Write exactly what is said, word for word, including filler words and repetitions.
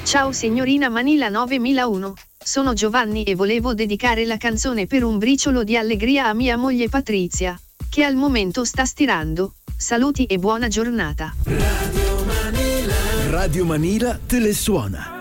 Ciao signorina Manila novemilauno, sono Giovanni e volevo dedicare la canzone per un briciolo di allegria a mia moglie Patrizia, che al momento sta stirando. Saluti e buona giornata. Radio Manila, Radio Manila te le suona.